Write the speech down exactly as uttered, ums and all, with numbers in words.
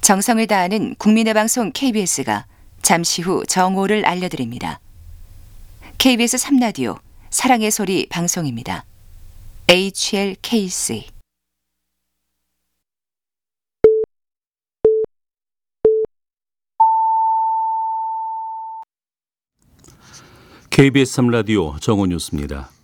정성을 다하는 국민의 방송 케이비에스가 잠시 후 정오를 알려드립니다. 케이비에스 삼 라디오 사랑의 소리 방송입니다. 에이치엘케이씨 케이비에스 삼 라디오 정오 뉴스입니다.